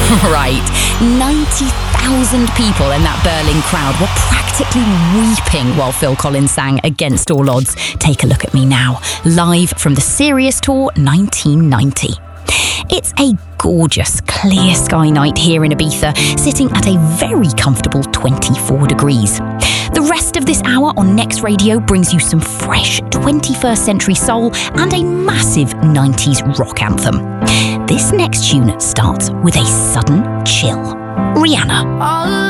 Right, 90,000 people in that Berlin crowd were practically weeping while Phil Collins sang Against All Odds. Take a look at me now, live from the Sirius Tour 1990. It's a gorgeous, clear sky night here in Ibiza, sitting at a very comfortable 24 degrees. The rest of this hour on Next Radio brings you some fresh 21st century soul and a massive 90s rock anthem. This next tune starts with a sudden chill. Rihanna.